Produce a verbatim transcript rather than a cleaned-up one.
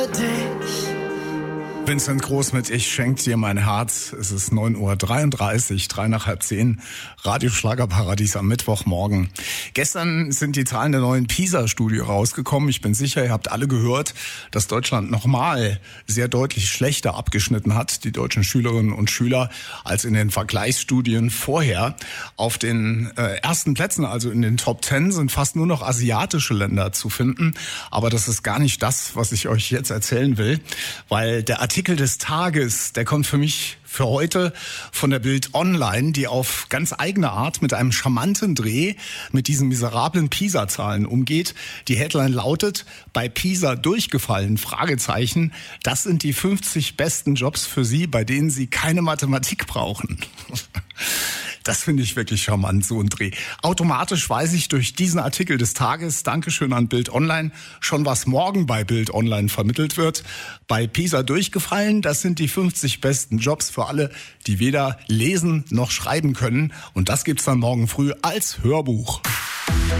Vincent Groß mit Ich schenk dir mein Herz. Es ist neun Uhr dreiunddreißig, drei nach halb zehn. Radioschlagerparadies am Mittwochmorgen. Gestern sind die Zahlen der neuen PISA-Studie rausgekommen. Ich bin sicher, ihr habt alle gehört, dass Deutschland nochmal sehr deutlich schlechter abgeschnitten hat, die deutschen Schülerinnen und Schüler, als in den Vergleichsstudien vorher. Auf den äh, ersten Plätzen, also in den Top Ten, sind fast nur noch asiatische Länder zu finden. Aber das ist gar nicht das, was ich euch jetzt erzählen will, weil der Artikel des Tages, der kommt für mich für heute von der Bild Online, die auf ganz eigene Art mit einem charmanten Dreh mit diesen miserablen PISA-Zahlen umgeht. Die Headline lautet: Bei PISA durchgefallen? Fragezeichen. Das sind die fünfzig besten Jobs für Sie, bei denen Sie keine Mathematik brauchen. Das finde ich wirklich charmant, so ein Dreh. Automatisch weiß ich durch diesen Artikel des Tages, Dankeschön an Bild Online, schon was morgen bei Bild Online vermittelt wird. Bei PISA durchgefallen, das sind die fünfzig besten Jobs für alle, die weder lesen noch schreiben können. Und das gibt's dann morgen früh als Hörbuch.